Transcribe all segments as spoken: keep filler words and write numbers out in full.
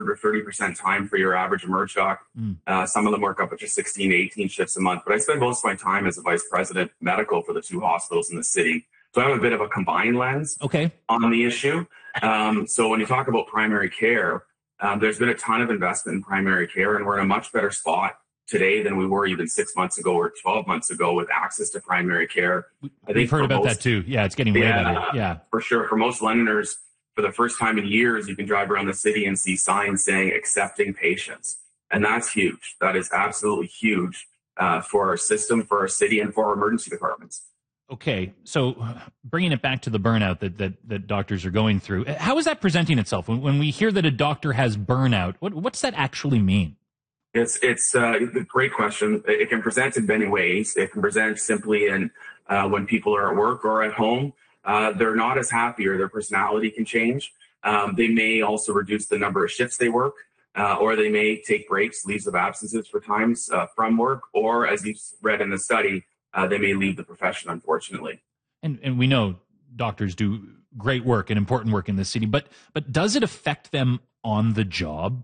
or thirty percent time for your average emerge doc. Mm. Uh, some of them work up to sixteen to eighteen shifts a month, but I spend most of my time as a vice president medical for the two hospitals in the city. So I have a bit of a combined lens okay. on the issue. Um, so when you talk about primary care, um, there's been a ton of investment in primary care, and we're in a much better spot today than we were even six months ago or twelve months ago with access to primary care. I think We've heard about most, that too. Yeah, it's getting way yeah, better. Yeah, for sure. For most Londoners, for the first time in years, you can drive around the city and see signs saying accepting patients. And that's huge. That is absolutely huge uh, for our system, for our city, and for our emergency departments. Okay, so bringing it back to the burnout that, that, that doctors are going through, how is that presenting itself? When, when we hear that a doctor has burnout, what, what's that actually mean? It's it's uh, a great question. It can present in many ways. It can present simply in uh, when people are at work or at home. Uh, they're not as happy, or their personality can change. Um, they may also reduce the number of shifts they work, uh, or they may take breaks, leaves of absences for times uh, from work, or as you've read in the study, uh, they may leave the profession, unfortunately. And and we know doctors do great work and important work in this city, but but does it affect them on the job?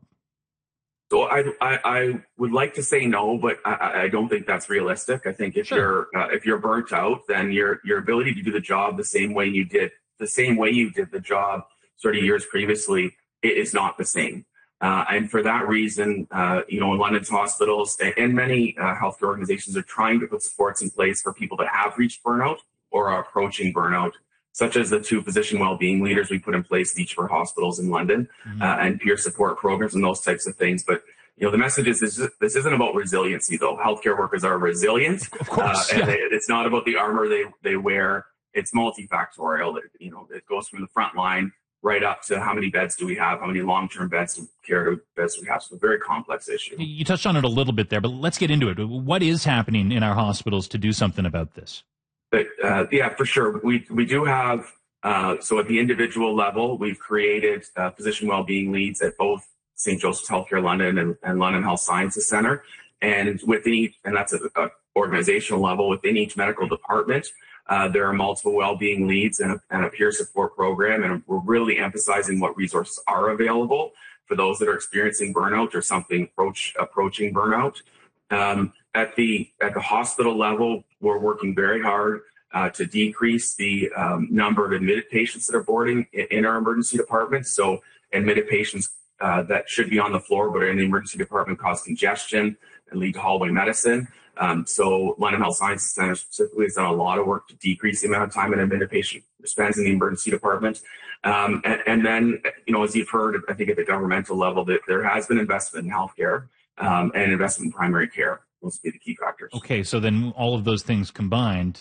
So I, I, I would like to say no, but I, I don't think that's realistic. I think if sure. you're uh, if you're burnt out, then your your ability to do the job the same way you did the same way you did the job sort of years previously is not the same. Uh, and for that reason, uh, you know, in London's hospitals and, and many uh, healthcare organizations are trying to put supports in place for people that have reached burnout or are approaching burnout, such as the two physician well-being leaders we put in place at each of our hospitals in London, mm-hmm. uh, and peer support programs and those types of things. But, you know, the message is this, this isn't about resiliency, though. Healthcare workers are resilient. Of course, uh, yeah. and they, it's not about the armor they, they wear. It's multifactorial. It, you know, it goes from the front line right up to how many beds do we have, how many long-term beds, care beds do we have. So a very complex issue. You touched on it a little bit there, but let's get into it. What is happening in our hospitals to do something about this? But, uh, yeah, for sure. We we do have, uh, so at the individual level, we've created uh, physician well-being leads at both Saint Joseph's Healthcare London and, and London Health Sciences Centre. And within each, and that's at an organizational level, within each medical department, uh, there are multiple well-being leads and a, and a peer support program. And we're really emphasizing what resources are available for those that are experiencing burnout or something approach, approaching burnout. Um, at the at the hospital level, we're working very hard uh, to decrease the um, number of admitted patients that are boarding in, in our emergency departments. So admitted patients uh, that should be on the floor but are in the emergency department cause congestion and lead to hallway medicine. Um, so London Health Sciences Centre specifically has done a lot of work to decrease the amount of time an admitted patient spends in the emergency department. Um, and, and then, you know, as you've heard, I think at the governmental level, that there has been investment in healthcare um, and investment in primary care. Those would be the key factors. Okay, so then all of those things combined,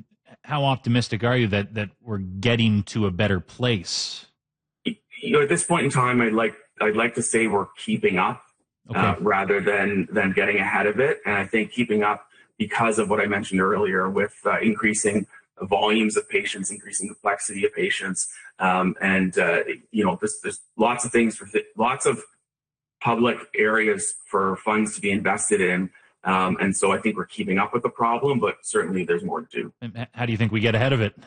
how optimistic are you that, that we're getting to a better place? You know, at this point in time, I'd like I'd like to say we're keeping up okay. uh, rather than than getting ahead of it. And I think keeping up because of what I mentioned earlier with uh, increasing volumes of patients, increasing complexity of patients, um, and uh, you know, there's, there's lots of things for th- lots of public areas for funds to be invested in. Um, and so I think we're keeping up with the problem, but certainly there's more to do. How do you think we get ahead of it?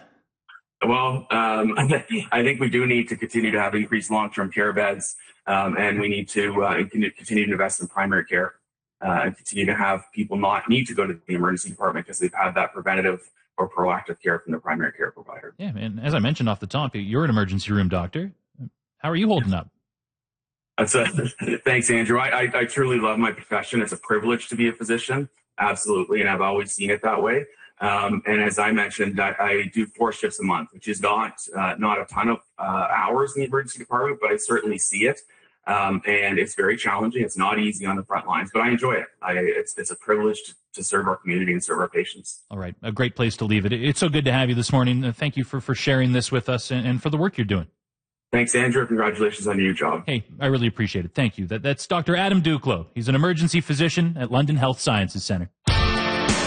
Well, um, I think we do need to continue to have increased long-term care beds, um, and we need to uh, continue to invest in primary care uh, and continue to have people not need to go to the emergency department because they've had that preventative or proactive care from their primary care provider. Yeah, and as I mentioned off the top, you're an emergency room doctor. How are you holding up? That's a, thanks, Andrew. I, I, I truly love my profession. It's a privilege to be a physician, absolutely, and I've always seen it that way. Um, and as I mentioned, I, I do four shifts a month, which is not uh, not a ton of uh, hours in the emergency department, but I certainly see it. Um, and it's very challenging. It's not easy on the front lines, but I enjoy it. I, it's, it's a privilege to, to serve our community and serve our patients. All right, a great place to leave it. It's so good to have you this morning. Uh, thank you for, for sharing this with us and, and for the work you're doing. Thanks, Andrew. Congratulations on your new job. Hey, I really appreciate it. Thank you. That, that's Doctor Adam Duclos. He's an emergency physician at London Health Sciences Centre.